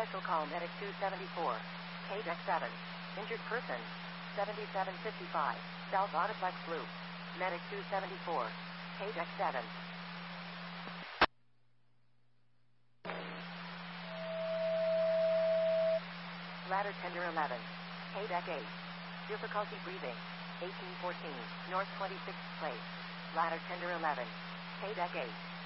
Special call medic 274. KDEC 7. Injured person. 7755. South Autoplex Loop. Medic 274. KDEC 7. Ladder tender 11. KDEC 8. Difficulty breathing. 1814. North 26th place. Ladder tender 11. KDEC 8.